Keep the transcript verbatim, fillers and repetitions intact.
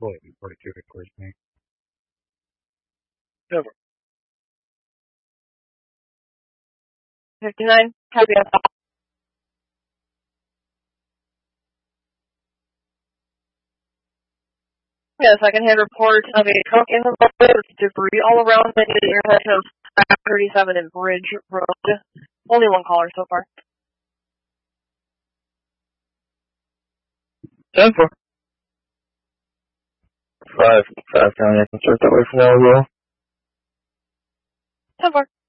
Boy, forty-two towards me. Over. fifty-nine, copy on. Yeah, second hand report of a truck in the road with debris all around the intersection of thirty-seven and Bridge Road. Only one caller so far. ten four. Five, five county, I can start that way from now as well. ten four.